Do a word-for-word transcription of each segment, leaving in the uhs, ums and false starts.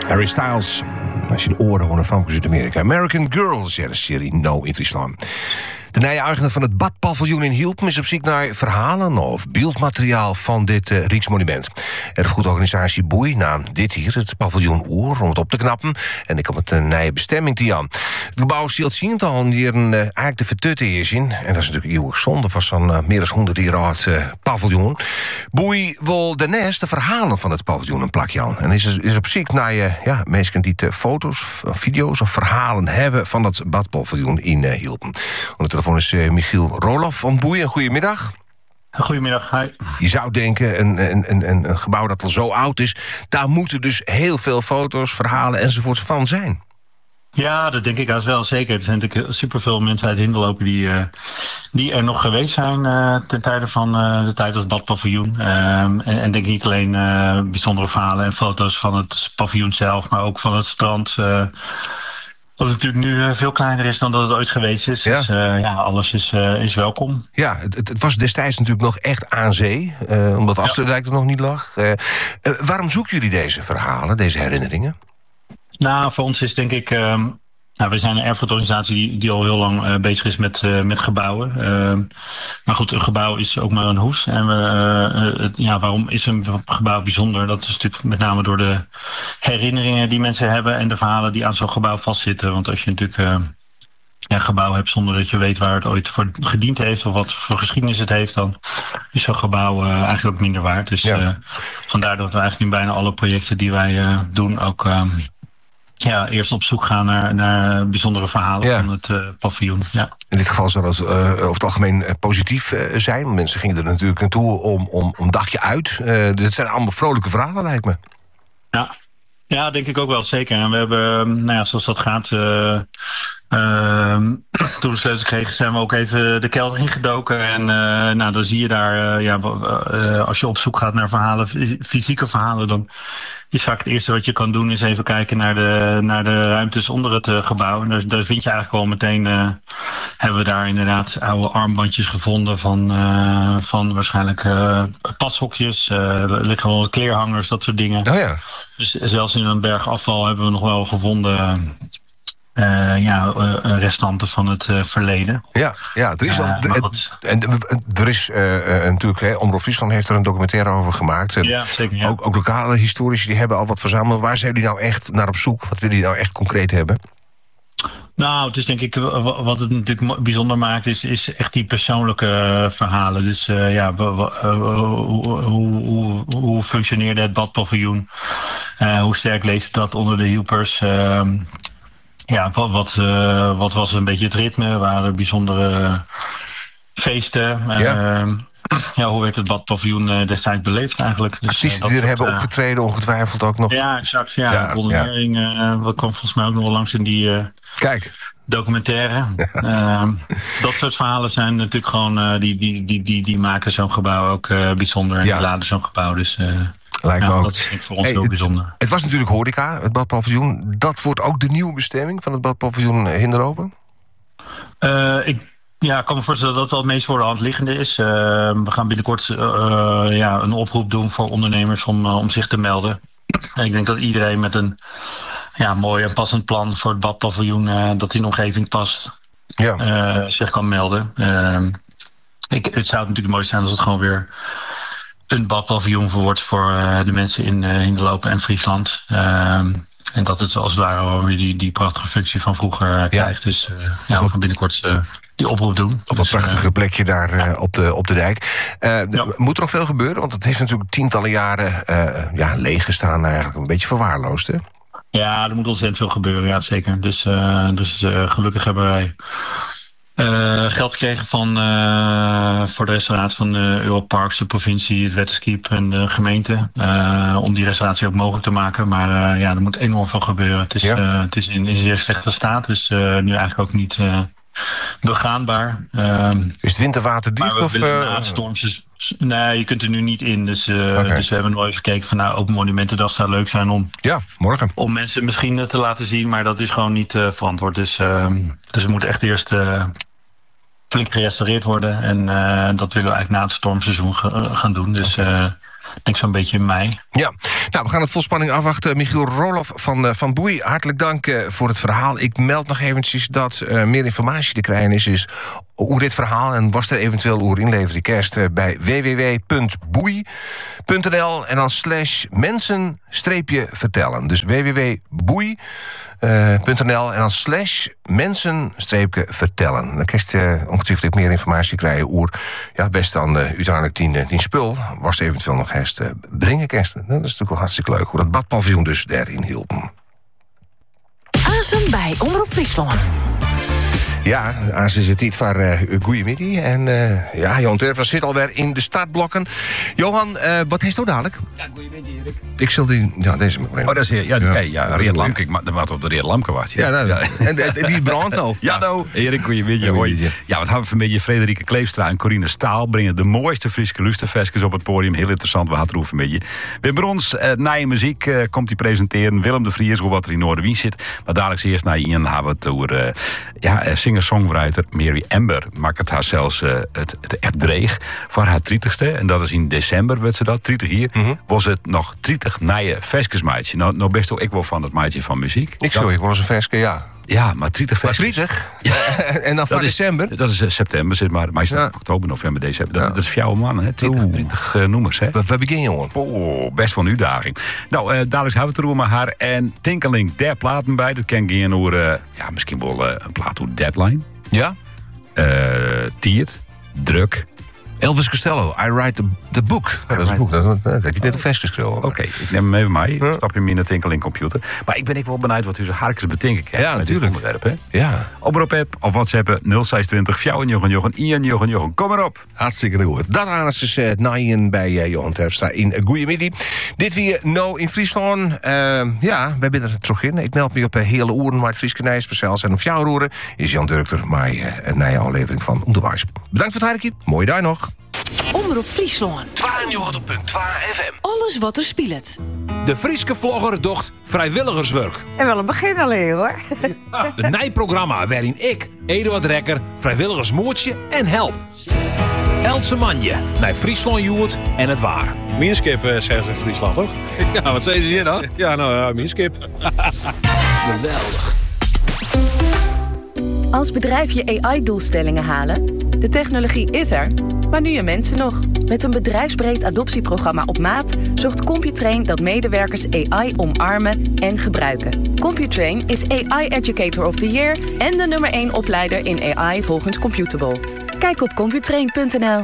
Harry Styles. Als je de oren hoort van Zuid-Amerika. American Girls, ja, de serie No in Friesland. De nieuwe eigenaar van het Badpaviljoen in Hielpen is op zoek naar verhalen of beeldmateriaal van dit uh, Rijksmonument. Erfgoedorganisatie Boei naam dit hier, het paviljoen Oer, om het op te knappen. En ik heb het een nieuwe bestemming te aan. Het gebouw ziet zien al hier een, uh, eigenlijk de vertutte is in. En dat is natuurlijk eeuwig zonde van zo'n uh, meer dan honderd jaar oud uh, paviljoen. Boei wil daarnaast de verhalen van het paviljoen een plakje aan. En is, is op zoek naar uh, ja, mensen die uh, foto's, video's of verhalen hebben van dat badpaviljoen in uh, Hielpen. De telefoon is uh, Michiel Roloff van Boei. Goedemiddag. Goedemiddag, hi. Je zou denken, een, een, een, een gebouw dat al zo oud is, daar moeten dus heel veel foto's, verhalen enzovoort van zijn. Ja, dat denk ik als wel, zeker. Er zijn natuurlijk superveel mensen uit Hinderlopen die, uh, die er nog geweest zijn uh, ten tijde van uh, de tijd als badpaviljoen. Uh, en, en denk niet alleen uh, bijzondere verhalen en foto's van het paviljoen zelf, maar ook van het strand. Uh, Wat natuurlijk nu uh, veel kleiner is dan dat het ooit geweest is. Ja. Dus uh, ja, alles is, uh, is welkom. Ja, het, het was destijds natuurlijk nog echt aan zee. Uh, omdat Afsterdijk er nog niet lag. Uh, uh, waarom zoeken jullie deze verhalen, deze herinneringen? Nou, voor ons is denk ik... Uh, nou, we zijn een erfgoedorganisatie die, die al heel lang uh, bezig is met, uh, met gebouwen. Uh, maar goed, een gebouw is ook maar een hoes. En we, uh, het, ja, waarom is een gebouw bijzonder? Dat is natuurlijk met name door de herinneringen die mensen hebben en de verhalen die aan zo'n gebouw vastzitten. Want als je natuurlijk uh, ja, een gebouw hebt zonder dat je weet waar het ooit voor gediend heeft of wat voor geschiedenis het heeft, dan is zo'n gebouw uh, eigenlijk ook minder waard. Dus ja. uh, vandaar dat we eigenlijk in bijna alle projecten die wij uh, doen ook... Uh, Ja, eerst op zoek gaan naar, naar bijzondere verhalen ja. van het uh, paviljoen. Ja. In dit geval zou dat uh, over het algemeen uh, positief uh, zijn. Mensen gingen er natuurlijk naartoe om, om, om dagje uit. Uh, dus het zijn allemaal vrolijke verhalen, lijkt me. Ja, ja denk ik ook wel, zeker. En we hebben, nou ja, zoals dat gaat... Uh, Uh, toen we de sleutels kregen zijn we ook even de kelder ingedoken. En uh, nou, dan zie je daar, uh, ja, uh, als je op zoek gaat naar verhalen, fysieke verhalen, dan is vaak het eerste wat je kan doen is even kijken naar de, naar de ruimtes onder het uh, gebouw. En daar, daar vind je eigenlijk al meteen, uh, hebben we daar inderdaad oude armbandjes gevonden van, uh, van waarschijnlijk uh, pashokjes. Uh, er liggen wel kleerhangers, dat soort dingen. Oh ja. Dus zelfs in een berg afval hebben we nog wel gevonden... Uh, ja, uh, restanten van het uh, verleden. Ja, ja, er is, al, uh, het, en, er is uh, uh, natuurlijk, hè, Omroep Friesland heeft er een documentaire over gemaakt. En ja, zeker. Ja. Ook, ook lokale historici die hebben al wat verzameld. Waar zijn jullie nou echt naar op zoek? Wat willen jullie nou echt concreet hebben? Nou, het is denk ik, wat het natuurlijk bijzonder maakt, is, is echt die persoonlijke verhalen. Dus uh, ja, w- w- uh, hoe, hoe, hoe functioneerde het badpaviljoen? Uh, hoe sterk leest dat onder de Hielpers? Uh, Ja, wat, wat, uh, wat was een beetje het ritme? Waren er bijzondere uh, feesten? Ja. Uh, ja, hoe werd het badpaviljoen uh, destijds beleefd eigenlijk? Dus, artiesten uh, die er hebben uh, opgetreden, ongetwijfeld ook nog. Ja, exact. Ja, ja, Ron ja. Hering, uh, wat kwam volgens mij ook nog wel langs in die uh, Kijk. documentaire. uh, dat soort verhalen zijn natuurlijk gewoon, uh, die, die, die, die, die maken zo'n gebouw ook uh, bijzonder. En ja. die laden zo'n gebouw, dus... Uh, Lijkt me ja, ook. Dat is voor ons hey, heel het, bijzonder. Het was natuurlijk horeca, het badpaviljoen. Dat wordt ook de nieuwe bestemming van het badpaviljoen Hinderlopen? Uh, ik ja, kan me voorstellen dat dat het meest voor de hand liggende is. Uh, we gaan binnenkort uh, ja, een oproep doen voor ondernemers om, uh, om zich te melden. En ik denk dat iedereen met een ja, mooi en passend plan voor het badpaviljoen, uh, dat in de omgeving past, ja. uh, zich kan melden. Uh, ik, het zou natuurlijk mooi zijn als het gewoon weer een badpaviljoen wordt voor uh, de mensen in uh, Hinderlopen en Friesland. Uh, en dat het als het ware weer die, die prachtige functie van vroeger uh, krijgt. Ja. Dus uh, ja, we gaan binnenkort uh, die oproep doen. Op dat dus, prachtige uh, plekje daar uh, ja. op, de, op de dijk. Uh, ja. Moet er nog veel gebeuren? Want het heeft natuurlijk tientallen jaren uh, ja, leeg gestaan. Eigenlijk een beetje verwaarloosd, hè? Ja, er moet ontzettend veel gebeuren. Ja, zeker. Dus, uh, dus uh, gelukkig hebben wij... Uh, geld gekregen van, uh, voor de restauratie van uh, Europarks, de provincie, het Wetterskiep en de gemeente. Uh, om die restauratie ook mogelijk te maken. Maar uh, ja, er moet enorm veel gebeuren. Het is, ja. uh, het is in, in zeer slechte staat, dus uh, nu eigenlijk ook niet uh, begaanbaar. Uh, is het winterwater diep? Maar we of, willen uh... na het stormseizoen... Nee, je kunt er nu niet in. Dus, uh, okay. dus we hebben nog even gekeken van nou, Open Monumentendag zou leuk zijn om, ja, morgen. om mensen misschien te laten zien. Maar dat is gewoon niet uh, verantwoord. Dus, uh, dus we moeten echt eerst... Uh, flink gerestaureerd worden. En uh, dat willen we eigenlijk na het stormseizoen ge- gaan doen. Dus uh, ik denk zo'n beetje in mei. Ja, nou, we gaan het vol spanning afwachten. Michiel Roloff van, uh, van Boei, hartelijk dank uh, voor het verhaal. Ik meld nog eventjes dat uh, meer informatie te krijgen is... is hoe dit verhaal en was er eventueel oer inleveren kerst... Uh, bij w w w punt boei punt n l en dan slash mensen streepje vertellen. Dus w w w punt boei punt n l en dan slash mensen streepje vertellen. Dan kun je uh, ongetwijfeld meer informatie krijgen oer... ja, best dan uh, uiteindelijk die, uh, die spul... was er eventueel nog herst uh, brengen kersten. Dat is natuurlijk wel hartstikke leuk, hoe dat badpaviljoen dus daarin hielp. Azen bij Omroep Friesland. Ja, als is het niet van uh, goeiemiddag. En uh, ja, Johan Terpers zit alweer in de startblokken. Johan, uh, wat heeft u dadelijk? Ja, goeiemiddag, Erik. Ik zal die... Ja, deze moet ik Oh, dat is... Ja, ja, ja, hey, ja dat is Reed leuk. Lamke. Ik ma- maat op de Reed Lamke was. Ja, nou, ja. En, en die brandt nou. Ja, nou, Erik, goeiemiddag. Hoi. Ja, wat hebben we vanmiddag? Frederike Kleefstra en Corine Staal brengen de mooiste Friese lusterfestjes op het podium. Heel interessant, we hadden er vanmiddag. Bij Brons, uh, na je muziek, uh, komt hij presenteren. Willem de Vries, hoe wat er in Noorderwien zit. Maar dadelijk eerst naar Ian hebben we het over uh, ja, singer-songwriter Mary Amber. Maakt het haar zelfs uh, het, het echt dreig voor haar dertigste. En dat is in december, werd ze dat, dertig hier. Mm-hmm. Was het nog dertig nije festjesmaatje. Nou, nou best ook ik wel van het maatje van muziek. Ik zou ik wel eens een versje, ja. Ja, maar dertig Maar festjes. dertig? Ja. En dan van is, december? Dat is uh, september, zit maar. Maar Ja. oktober, november, december. Dat, Ja. dat is voor jou man, hè? dertig, dertig uh, noemers, hè? Waar waar begin je, jongen? Oh, best wel een uitdaging. Nou, uh, dadelijk hebben we het erover met haar. En Tinkeling, der platen bij. Dat ken je over, uh, ja, misschien wel uh, een plaat hoe Deadline. Ja? Uh, Tiert, Druk. Elvis Costello, I Write the, the Book. Ja, dat is een boek, dat, dat, dat heb je net een vers geschreven. Oké, okay, ik neem hem even mee. Ja. Stap je hem in de Tinkeling computer. Maar ik ben ik wel benieuwd wat u zo harkens betinkt. Ja, natuurlijk. Onderwerp, hè? Ja. Oproep app of WhatsApp nul zesentwintig vijfenjochen jochen Ian jochen jochen. Kom maar op. Hartstikke goed. Dat aan is dus uh, naaien bij uh, Johan Terpstra in uh, Goeiemiddag. Dit weer No in Friesland. Uh, ja, wij zijn er terug in. Ik meld me op uh, hele oren, maar het Frieske Nijs, speciaal zijn of jouw oren. Is Jan Durkter, maar uh, een nieuwe aflevering van Onderwijs. Bedankt voor het harkje. Mooi dag nog. Omroep Friesland. tweeënnegentig komma twee F M. Alles wat er speelt. De Frieske vlogger docht vrijwilligerswerk. En wel een begin alleen hoor. Een nijprogramma waarin ik, Eduard Rekker, vrijwilligersmoertje en help. Else manje, naar Friesland Joert en het waar. Minskip, uh, zeggen ze in Friesland, toch? Ja, wat zeggen ze hier dan? Ja, nou ja, Minskip. Geweldig. Als bedrijf je A I-doelstellingen halen, de technologie is er, maar nu je mensen nog. Met een bedrijfsbreed adoptieprogramma op maat zorgt Computrain dat medewerkers A I omarmen en gebruiken. Computrain is A I Educator of the Year en de nummer één opleider in A I volgens Computable. Kijk op computrain punt n l.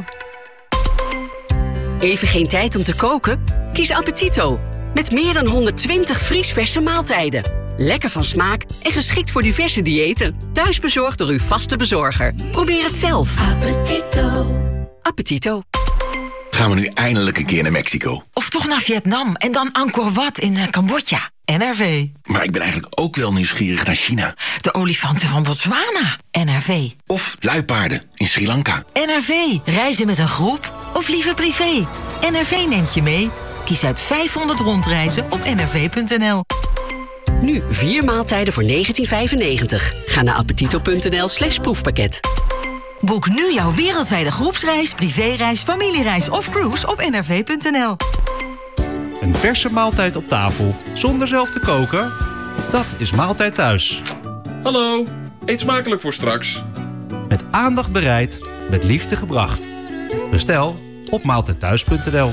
Even geen tijd om te koken? Kies Appetito. Met meer dan honderdtwintig vriesverse maaltijden. Lekker van smaak en geschikt voor diverse diëten. Thuisbezorgd door uw vaste bezorger. Probeer het zelf. Appetito. Appetito. Gaan we nu eindelijk een keer naar Mexico? Of toch naar Vietnam en dan Angkor Wat in uh, Cambodja. N R V. Maar ik ben eigenlijk ook wel nieuwsgierig naar China. De olifanten van Botswana. N R V. Of luipaarden in Sri Lanka. N R V. Reizen met een groep of liever privé. N R V neemt je mee. Kies uit vijfhonderd rondreizen op n r v punt n l. Nu vier maaltijden voor negentien vijfennegentig. Ga naar appetito punt n l slash proefpakket. Boek nu jouw wereldwijde groepsreis, privéreis, familiereis of cruise op n r v punt n l. Een verse maaltijd op tafel, zonder zelf te koken? Dat is Maaltijd Thuis. Hallo, eet smakelijk voor straks. Met aandacht bereid, met liefde gebracht. Bestel op maaltijd thuis punt n l.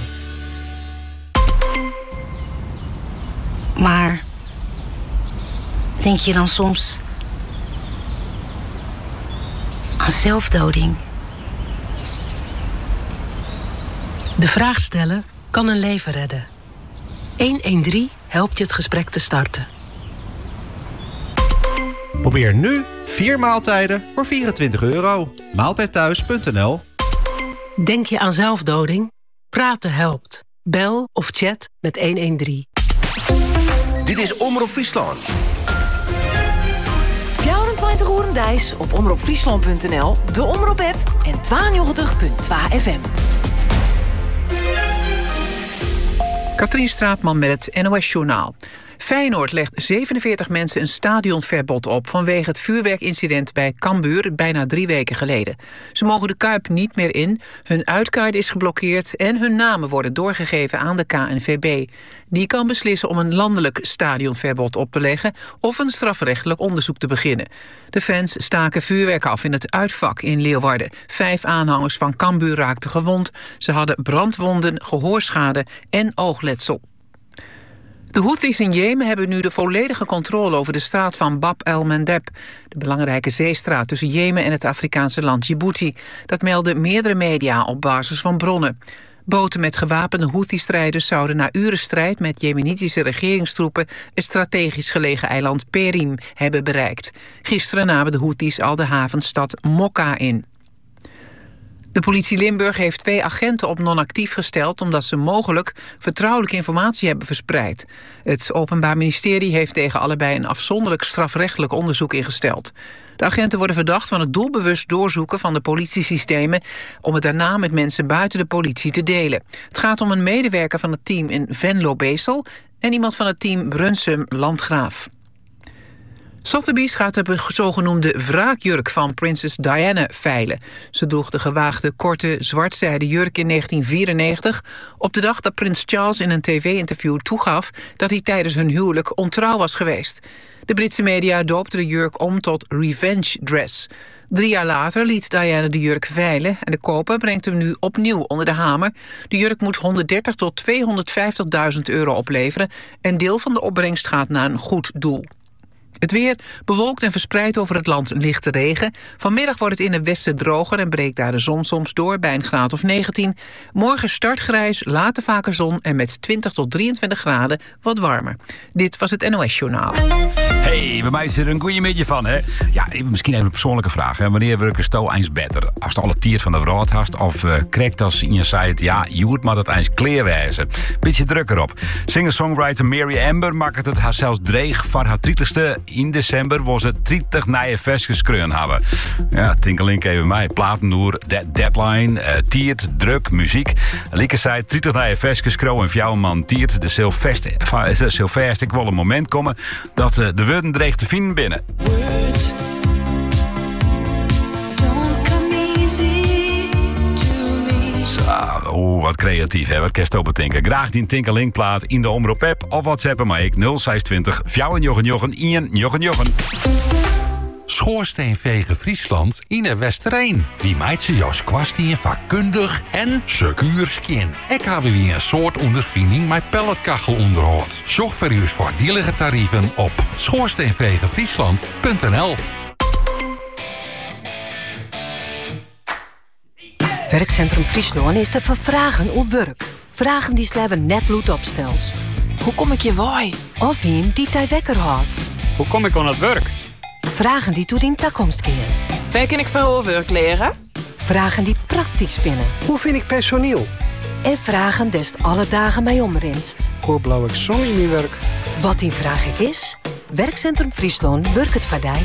Maar denk je dan soms aan zelfdoding? De vraag stellen kan een leven redden. honderddertien helpt je het gesprek te starten. Probeer nu vier maaltijden voor vierentwintig euro. maaltijd thuis punt n l. Denk je aan zelfdoding? Praten helpt. Bel of chat met honderddertien. Dit is Omroep Friesland. vierentwintig uur dijs op omroep friesland punt n l, de Omroep-app en tweeënnegentig komma twee F M. Katrien Straatman met het N O S Journaal. Feyenoord legt zevenenveertig mensen een stadionverbod op vanwege het vuurwerkincident bij Cambuur bijna drie weken geleden. Ze mogen de Kuip niet meer in, hun uitkaart is geblokkeerd en hun namen worden doorgegeven aan de K N V B. Die kan beslissen om een landelijk stadionverbod op te leggen of een strafrechtelijk onderzoek te beginnen. De fans staken vuurwerk af in het uitvak in Leeuwarden. Vijf aanhangers van Cambuur raakten gewond. Ze hadden brandwonden, gehoorschade en oogletsel. De Houthis in Jemen hebben nu de volledige controle over de straat van Bab el-Mandeb, de belangrijke zeestraat tussen Jemen en het Afrikaanse land Djibouti. Dat melden meerdere media op basis van bronnen. Boten met gewapende Houthi-strijders zouden na uren strijd met jemenitische regeringstroepen het strategisch gelegen eiland Perim hebben bereikt. Gisteren namen de Houthis al de havenstad Mokka in. De politie Limburg heeft twee agenten op non-actief gesteld omdat ze mogelijk vertrouwelijke informatie hebben verspreid. Het Openbaar Ministerie heeft tegen allebei een afzonderlijk strafrechtelijk onderzoek ingesteld. De agenten worden verdacht van het doelbewust doorzoeken van de politiesystemen om het daarna met mensen buiten de politie te delen. Het gaat om een medewerker van het team in Venlo-Bezel en iemand van het team Brunsum-Landgraaf. Sotheby's gaat de zogenoemde wraakjurk van prinses Diana veilen. Ze droeg de gewaagde, korte, zwartzijden jurk in negentien vierennegentig... op de dag dat prins Charles in een tv-interview toegaf dat hij tijdens hun huwelijk ontrouw was geweest. De Britse media doopten de jurk om tot revenge dress. Drie jaar later liet Diana de jurk veilen en de koper brengt hem nu opnieuw onder de hamer. De jurk moet honderddertig tot tweehonderdvijftigduizend euro opleveren en deel van de opbrengst gaat naar een goed doel. Het weer bewolkt en verspreid over het land lichte regen. Vanmiddag wordt het in het westen droger en breekt daar de zon soms door bij een graad of negentien. Morgen start grijs, later vaker zon en met twintig tot drieëntwintig graden wat warmer. Dit was het N O S-journaal. Hey, bij mij is er een goeie beetje van, hè? Ja, misschien even een persoonlijke vraag, hè? Wanneer werkt een sto eens beter? Als het alle tiert van de brood hast of uh, krijgt als in je site, ja, je moet maar dat eens kleerwijzen. Beetje drukker op. Singer-songwriter Mary Amber maakt het haar zelfs dreig van haar triestigste. In december was het dertig nieuwe versjes kreun hebben. Ja, tinkelink even mij. Platen door de deadline, uh, tiert, druk, muziek. Lieke zei dertig nieuwe versjes kroon en jouw man tiert. De Sylvest, ik wil een moment komen dat uh, de woorden dreig te vinden binnen. Word. Zo, oh, wat creatief, hè? Wat kerst op het tinken. Graag die Tinkerlinkplaat in de Omroep-app of WhatsApp maar ik nul zes twintig vijfenjochen jochen één jochen jochen. Schoorsteenvegen Friesland in de Westereen. Wie meid ze jos kwastien vakkundig en secuur skin. Ik heb weer een soort ondervinding met pelletkachel onderhoud. Zorg voor uw voordelige tarieven op schoorsteenvegenfriesland punt n l. Werkcentrum Friesland is te vervragen op werk. Vragen die sleven net lood opstelst. Hoe kom ik je waai? Of een die tij wekker houdt. Hoe kom ik aan het werk? Vragen die toe in toekomst keren. Waar kan ik voor werk leren? Vragen die praktisch spinnen. Hoe vind ik personeel? En vragen des alle dagen bij omrenst. Hoe blauw ik zon in mijn werk? Wat die vraag ik is? Werkcentrum Friesland werkt het vadij.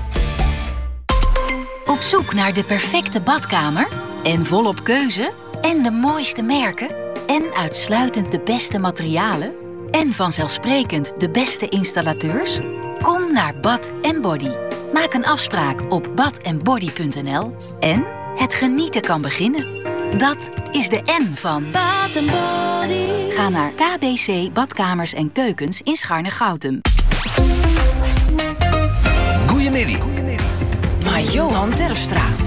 Op zoek naar de perfecte badkamer? En volop keuze? En de mooiste merken? En uitsluitend de beste materialen? En vanzelfsprekend de beste installateurs? Kom naar Bad en Body. Maak een afspraak op bad en body punt n l. En het genieten kan beginnen. Dat is de N van Bad and Body. Ga naar K B C Badkamers en Keukens in Scharne-Goutem. Goedemiddag. Maar Johan Terpstra.